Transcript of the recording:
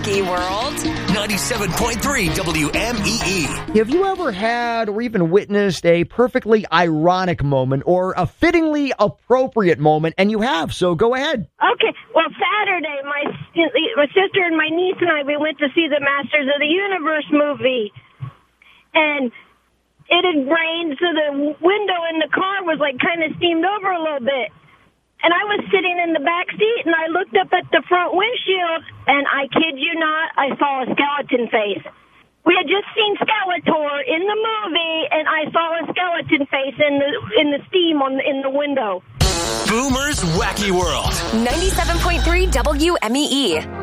Wacky World. 97.3 WMEE. Have you ever had or even witnessed a perfectly ironic moment or a fittingly appropriate moment? And you have, so go ahead. Okay, well, Saturday, my sister and my niece and I, we went to see the Masters of the Universe movie. And it had rained, so the window in the car was like kind of steamed over a little bit. And I was sitting in the back seat, and I looked up at the front windshield, and I kid you not, I saw a skeleton face. We had just seen Skeletor in the movie, and I saw a skeleton face in the steam in the window. Boomer's Wacky World. 97.3 WMEE.